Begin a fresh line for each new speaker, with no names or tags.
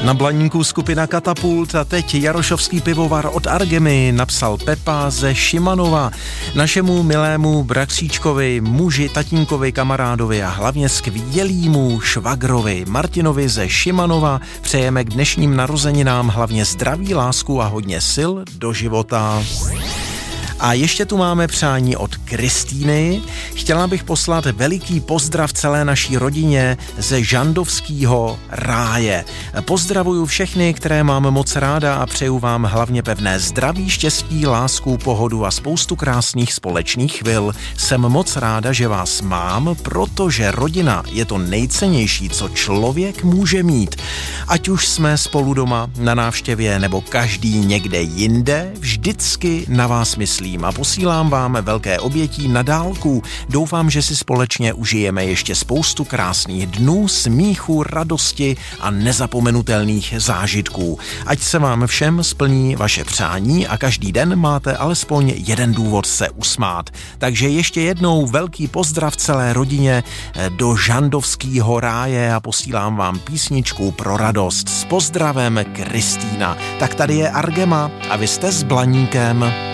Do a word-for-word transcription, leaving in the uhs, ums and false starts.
Na Blaníku skupina Katapult a teď Jarošovský pivovar od Argemy napsal Pepa ze Šimanova. Našemu milému bratříčkovi, muži, tatínkovi, kamarádovi a hlavně skvělýmu švagrovi Martinovi ze Šimanova přejeme k dnešním narozeninám hlavně zdraví, lásku a hodně sil do života. A ještě tu máme přání od Kristýny. Chtěla bych poslat veliký pozdrav celé naší rodině ze Žandovského ráje. Pozdravuju všechny, které mám moc ráda a přeju vám hlavně pevné zdraví, štěstí, lásku, pohodu a spoustu krásných společných chvil. Jsem moc ráda, že vás mám, protože rodina je to nejcennější, co člověk může mít. Ať už jsme spolu doma, na návštěvě nebo každý někde jinde, vždycky na vás myslím a posílám vám velké obětí na dálku. Doufám, že si společně užijeme ještě spoustu krásných dnů, smíchu, radosti a nezapomenutelných zážitků. Ať se vám všem splní vaše přání a každý den máte alespoň jeden důvod se usmát. Takže ještě jednou velký pozdrav celé rodině do Žandovského ráje a posílám vám písničku pro radost. S pozdravem Kristýna. Tak tady je Argema a vy jste s Blaníkem.